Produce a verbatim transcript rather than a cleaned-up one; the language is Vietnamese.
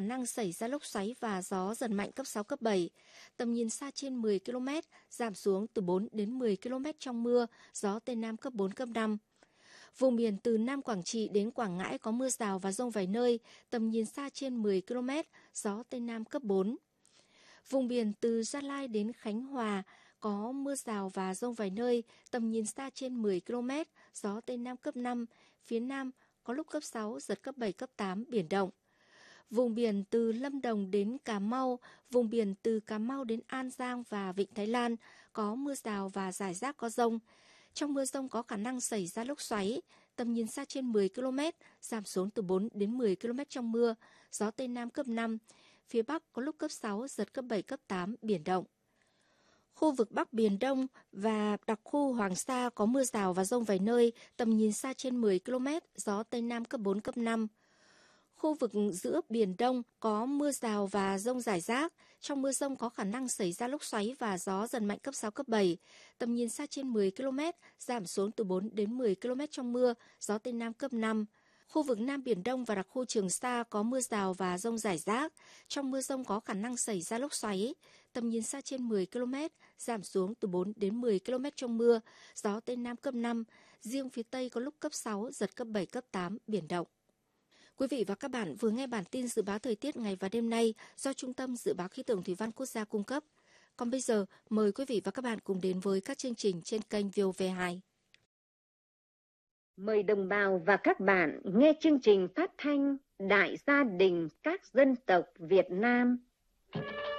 năng xảy ra lốc xoáy và gió giật mạnh cấp sáu, cấp bảy. Tầm nhìn xa trên mười ki lô mét, giảm xuống từ bốn đến mười ki lô mét trong mưa, gió Tây Nam cấp bốn, cấp năm. Vùng biển từ Nam Quảng Trị đến Quảng Ngãi có mưa rào và dông vài nơi, tầm nhìn xa trên mười ki lô mét, gió Tây Nam cấp bốn. Vùng biển từ Gia Lai đến Khánh Hòa có mưa rào và dông vài nơi, tầm nhìn xa trên mười ki lô mét, gió Tây Nam cấp năm, phía Nam có lúc cấp sáu, giật cấp bảy, cấp tám, biển động. Vùng biển từ Lâm Đồng đến Cà Mau, vùng biển từ Cà Mau đến An Giang và Vịnh Thái Lan có mưa rào và rải rác có dông. Trong mưa dông có khả năng xảy ra lốc xoáy, tầm nhìn xa trên mười ki lô mét, giảm xuống từ bốn đến mười ki lô mét trong mưa, gió Tây Nam cấp năm, phía Bắc có lúc cấp sáu, giật cấp bảy, cấp tám, biển động. Khu vực Bắc Biển Đông và đặc khu Hoàng Sa có mưa rào và dông vài nơi, tầm nhìn xa trên mười ki lô mét, gió Tây Nam cấp bốn, cấp năm. Khu vực giữa Biển Đông có mưa rào và dông rải rác. Trong mưa dông có khả năng xảy ra lốc xoáy và gió giật mạnh cấp sáu, cấp bảy. Tầm nhìn xa trên mười ki lô mét, giảm xuống từ bốn đến mười ki lô mét trong mưa, gió Tây Nam cấp năm. Khu vực Nam Biển Đông và đặc khu Trường Sa có mưa rào và dông rải rác. Trong mưa dông có khả năng xảy ra lốc xoáy. Tầm nhìn xa trên mười ki lô mét, giảm xuống từ bốn đến mười ki lô mét trong mưa, gió Tây Nam cấp năm. Riêng phía Tây có lúc cấp sáu, giật cấp bảy, cấp tám, biển động. Quý vị và các bạn vừa nghe bản tin dự báo thời tiết ngày và đêm nay do Trung tâm Dự báo Khí tượng Thủy văn Quốc gia cung cấp. Còn bây giờ, mời quý vị và các bạn cùng đến với các chương trình trên kênh vê o vê hai. Mời đồng bào và các bạn nghe chương trình phát thanh Đại gia đình các dân tộc Việt Nam.